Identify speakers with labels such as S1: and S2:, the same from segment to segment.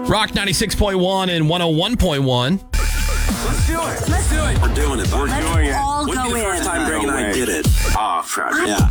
S1: Rock 96.1 and 101.1.
S2: Let's do it. Let's do it.
S3: We're doing it. We're doing it.
S2: All
S3: Wouldn't
S2: go
S3: be the first
S2: in.
S3: time Greg and I did it.
S2: Oh,
S3: Yeah.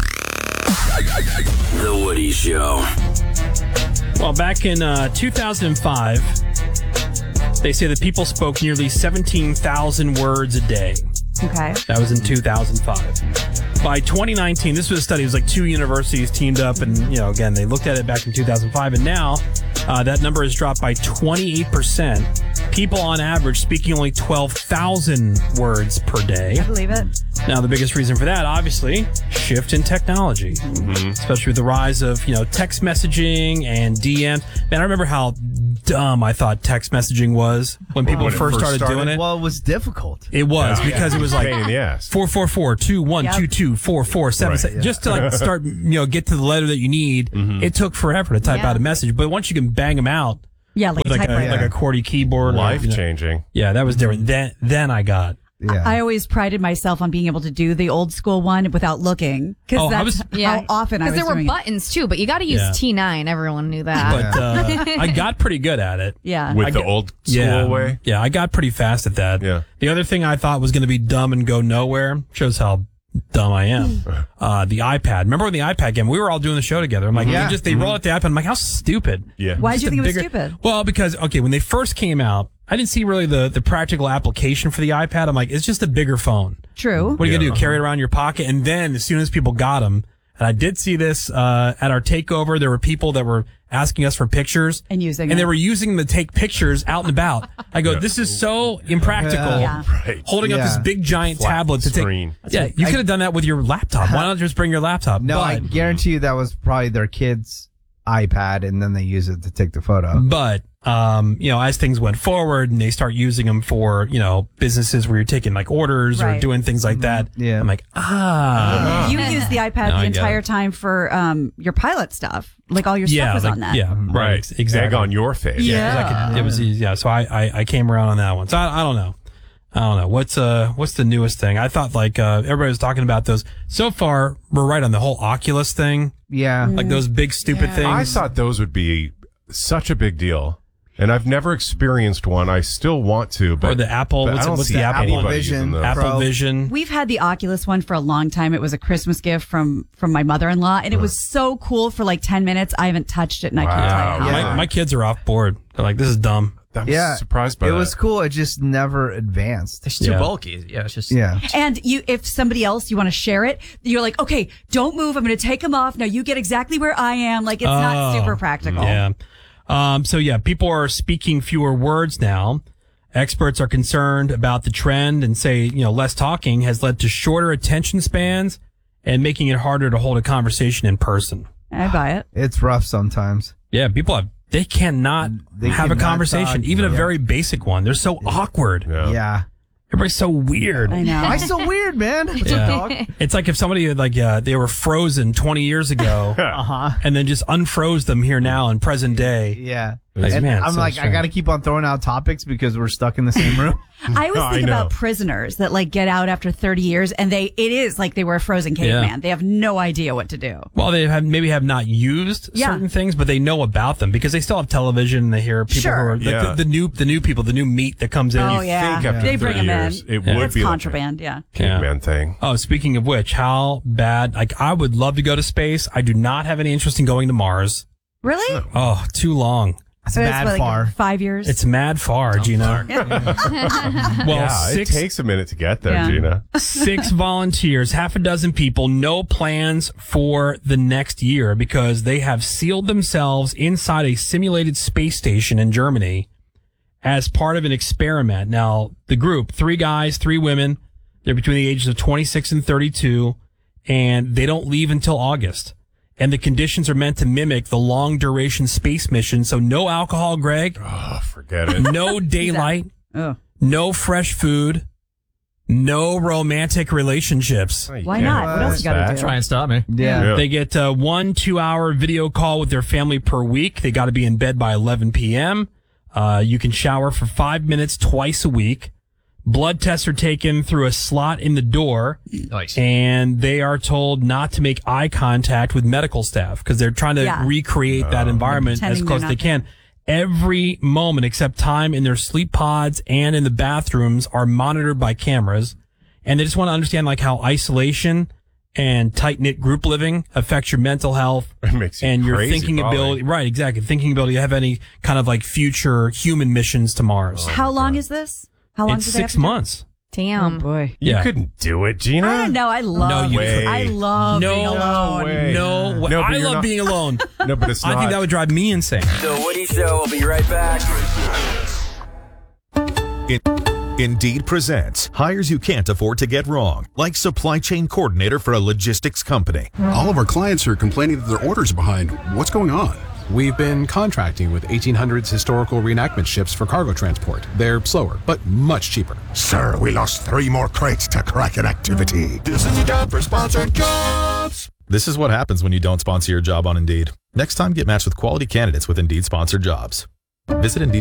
S3: The Woody Show.
S1: Well, back in 2005, they say that people spoke nearly 17,000 words a day.
S4: Okay.
S1: That was in 2005. By 2019, this was a study. It was like two universities teamed up, and again, they looked at it back in 2005, and now that number has dropped by 28%. People on average speaking only 12,000 words per day.
S4: I believe it.
S1: Now, the biggest reason for that, obviously, shift in technology, especially with the rise of text messaging and DMs. Man, I remember how dumb I thought text messaging was when people first started doing it.
S5: Well, it was difficult.
S1: It was because it was like
S6: Pain in the ass.
S1: 444-212-4477. Just to start, get to the letter that you need. It took forever to type out a message, but once you can bang them out,
S4: like
S1: with like a QWERTY keyboard,
S6: Life changing.
S1: Yeah, that was different. Then I got.
S5: Yeah.
S4: I always prided myself on being able to do the old school one without looking. Because that's how often I was
S7: Because there were
S4: doing
S7: buttons, too, but you got to use T9. Everyone knew that.
S1: But I got pretty good at it.
S4: Yeah.
S6: With the old school way?
S1: Yeah, I got pretty fast at that.
S6: Yeah.
S1: The other thing I thought was going to be dumb and go nowhere shows how dumb I am. The iPad. Remember when the iPad came? We were all doing the show together. I'm like, they roll out the iPad. I'm like, how stupid.
S6: Yeah.
S4: Why did you think it was stupid?
S1: Well, because, when they first came out, I didn't see really the practical application for the iPad. I'm like, it's just a bigger phone.
S4: True.
S1: What are you going to do? Carry it around your pocket? And then as soon as people got them, and I did see this at our takeover, there were people that were asking us for pictures.
S4: And
S1: they were using them to take pictures out and about. I go, this is so impractical.
S6: Right.
S1: Holding up this big giant tablet to
S6: screen.
S1: take. Yeah, you could have done that with your laptop. Why not just bring your laptop?
S5: No, I guarantee you that was probably their kid's iPad, and then they use it to take the photo.
S1: But as things went forward and they start using them for, businesses where you're taking like orders or doing things like that.
S5: Yeah.
S1: I'm like,
S4: You use the iPad the entire time for your pilot stuff. Like all your stuff was on that.
S1: Yeah, right. Exactly.
S6: Egg on your face.
S1: Yeah. It was easy. Yeah. So I came around on that one. So I don't know. What's the newest thing? I thought everybody was talking about those. So far, we're right on the whole Oculus thing.
S5: Yeah.
S1: Like those big stupid things.
S6: I thought those would be such a big deal. And I've never experienced one. I still want to, but
S1: or the Apple.
S6: But
S1: What's the Apple
S5: Vision?
S1: Apple Vision.
S4: We've had the Oculus one for a long time. It was a Christmas gift from my mother-in-law, and it was so cool for like 10 minutes. I haven't touched it, and I can't tell you how.
S1: My kids are off board. They're like, this is dumb.
S6: I'm surprised by
S5: it.
S6: It
S5: was cool. It just never advanced.
S8: It's too bulky. Yeah, it's just.
S5: Yeah.
S4: And if somebody else, you want to share it, you're like, okay, don't move. I'm going to take them off. Now you get exactly where I am. Like, it's not super practical.
S1: Yeah. People are speaking fewer words now. Experts are concerned about the trend and say, less talking has led to shorter attention spans and making it harder to hold a conversation in person.
S4: I buy it.
S5: It's rough sometimes.
S1: Yeah, they cannot have a conversation,
S5: talk.
S1: even a very basic one. They're so awkward.
S5: Yeah.
S1: Everybody's so weird.
S4: I know.
S5: Why so weird, man? What's up, dog?
S1: It's like if somebody they were frozen 20 years ago and then just unfroze them here now in present day.
S5: Yeah.
S1: Like,
S5: And
S1: man,
S5: I'm
S1: so
S5: like,
S1: strange.
S5: I got to keep on throwing out topics because we're stuck in the same room.
S4: I always think
S6: know.
S4: about prisoners that get out after 30 years and it is like they were a frozen caveman.
S1: Yeah.
S4: They have no idea what to do.
S1: Well, they maybe have not used certain things, but they know about them because they still have television and they hear people who are the new people, the new meat that comes in.
S4: Oh,
S6: think
S4: yeah.
S6: after
S4: They bring
S6: 30
S4: them
S6: years,
S4: in.
S6: it would
S4: It's
S6: be
S4: contraband,
S6: like a caveman thing.
S1: Oh, speaking of which, how bad, I would love to go to space. I do not have any interest in going to Mars.
S4: Really?
S1: Oh, too long.
S5: It's
S4: So
S5: mad
S4: what,
S5: far.
S4: 5 years?
S1: It's mad far, Gina. Well,
S6: It takes a minute to get there,
S4: Yeah.
S6: Gina.
S1: 6 volunteers, half a dozen people, no plans for the next year because they have sealed themselves inside a simulated space station in Germany as part of an experiment. Now, the group, 3 guys, 3 women, they're between the ages of 26 and 32, and they don't leave until August. And the conditions are meant to mimic the long duration space mission. So no alcohol, Greg.
S6: Oh, forget it.
S1: No daylight. No fresh food. No romantic relationships.
S4: Why not? What else you got to do?
S8: Try and stop me.
S5: Yeah.
S1: They get 1 2-hour video call with their family per week. They got to be in bed by 11 p.m. You can shower for 5 minutes twice a week. Blood tests are taken through a slot in the door.
S8: Nice.
S1: And they are told not to make eye contact with medical staff because they're trying to recreate that environment as
S4: Pretending
S1: close as
S4: they're
S1: they
S4: not
S1: can. every moment except time in their sleep pods and in the bathrooms are monitored by cameras. And they just want to understand like how isolation and tight-knit group living affects your mental health
S6: It makes you
S1: and your
S6: crazy,
S1: thinking
S6: probably.
S1: ability. Right, exactly. Thinking ability to have any kind of like future human missions to Mars.
S4: How long is this? How long
S1: It's
S4: do they have
S1: 6
S4: to do?
S1: months.
S7: Damn.
S4: Oh boy.
S6: You
S1: Yeah.
S6: couldn't do it, Gina.
S4: I don't know. I love
S1: No, you
S6: couldn't.
S4: I love being alone.
S6: way.
S1: No, way.
S6: No, but
S1: I
S6: you're
S1: love
S6: not-
S1: being alone.
S6: No, but it's not.
S1: I think that would drive me insane.
S3: The Woody Show will be right back.
S8: Indeed presents hires you can't afford to get wrong, like supply chain coordinator for a logistics company.
S9: All of our clients are complaining that their orders are behind. What's going on?
S10: We've been contracting with 1800s historical reenactment ships for cargo transport. They're slower, but much cheaper.
S9: Sir, we lost 3 more crates to Kraken activity. This is your job for sponsored jobs.
S8: This is what happens when you don't sponsor your job on Indeed. Next time, get matched with quality candidates with Indeed sponsored jobs. Visit Indeed.